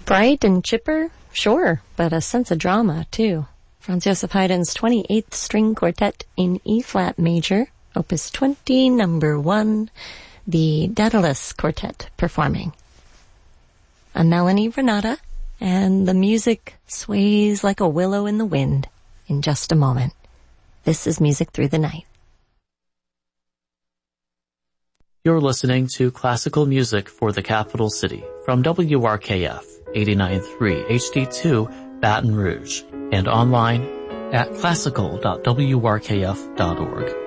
Bright and chipper? Sure, but a sense of drama, too. Franz Joseph Haydn's 28th String Quartet in E-flat major, Opus 20, number 1, the Daedalus Quartet performing. A Melanie Renata, and the music sways like a willow in the wind in just a moment. This is Music Through the Night. You're listening to Classical Music for the Capital City from WRKF 89.3 HD2 Baton Rouge and online at classical.wrkf.org.